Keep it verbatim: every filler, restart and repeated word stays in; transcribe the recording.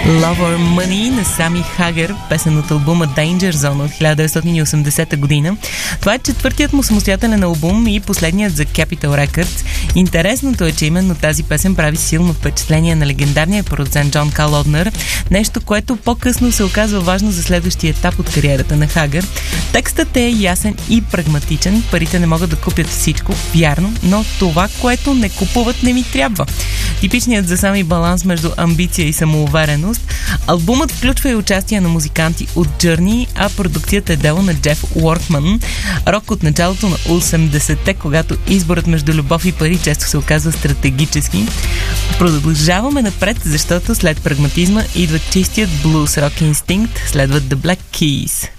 Lover Money на Сами Хагер, песен от албума Danger Zone от хиляда деветстотин и осемдесета година. Това е четвъртият му самостоятелен албум и последният за Capitol Records. Интересното е, че именно тази песен прави силно впечатление на легендарния продуцент Джон Калоднер, нещо, което по-късно се оказва важно за следващия етап от кариерата на Хагер. Текстът е ясен и прагматичен, парите не могат да купят всичко, вярно, но това, което не купуват, не ми трябва. Типичният за Сами баланс между амбиция и самоувереност. Албумът включва и участие на музиканти от Journey, а продукцията е дело на Джеф Уоркман. Рок от началото на осемдесетте, когато изборът между любов и пари често се оказва стратегически. Продължаваме напред, защото след прагматизма идва чистият блуз рок инстинкт, следват The Black Keys.